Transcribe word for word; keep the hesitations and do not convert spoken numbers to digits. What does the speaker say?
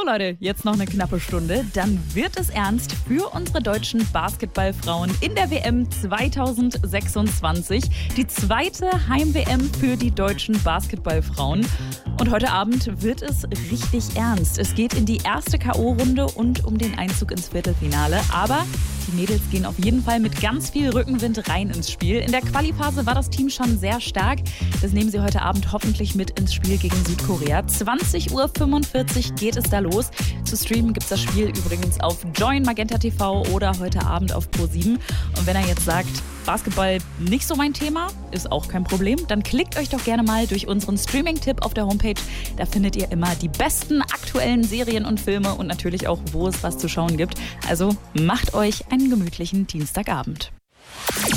Leute, jetzt noch eine knappe Stunde, dann wird es ernst für unsere deutschen Basketballfrauen in der W M zwanzig sechsundzwanzig. Die zweite Heim-W M für die deutschen Basketballfrauen. Und heute Abend wird es richtig ernst. Es geht in die erste K O-Runde und um den Einzug ins Viertelfinale. Aber die Mädels gehen auf jeden Fall mit ganz viel Rückenwind rein ins Spiel. In der Quali-Phase war das Team schon sehr stark. Das nehmen sie heute Abend hoffentlich mit ins Spiel gegen Südkorea. zwanzig Uhr fünfundvierzig geht es da los. Zu streamen gibt es das Spiel übrigens auf Join, Magenta T V oder heute Abend auf Pro sieben. Und wenn er jetzt sagt, Basketball nicht so mein Thema, ist auch kein Problem, dann klickt euch doch gerne mal durch unseren Streaming-Tipp auf der Homepage. Da findet ihr immer die besten aktuellen Serien und Filme und natürlich auch, wo es was zu schauen gibt. Also macht euch einen gemütlichen Dienstagabend.